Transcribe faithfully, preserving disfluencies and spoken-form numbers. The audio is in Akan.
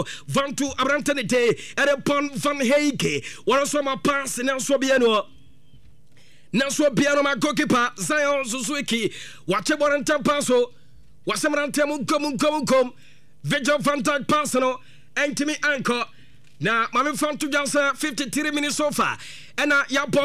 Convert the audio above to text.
Van to Abrantane Day at a pon Van Heike. One of my pass and also Biano. Naso Biano, my goalkeeper, Zion Suzuki. Watch a one time passo. Was some temu come come come. Vigil Fantag Personal. And to me anchor. Now, Mammy found to just fifty-three minutes so far. And now,